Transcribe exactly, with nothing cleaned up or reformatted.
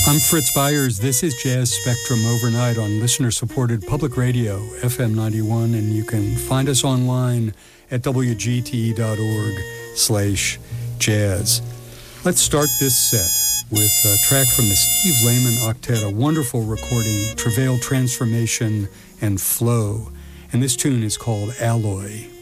I'm Fritz Byers. This is Jazz Spectrum overnight on listener-supported public radio, F M ninety-one, and you can find us online at W G T E dot org slash jazz. Let's start this set with a track from the Steve Lehman Octet, a wonderful recording, Travail, Transformation, and Flow. And this tune is called Alloy.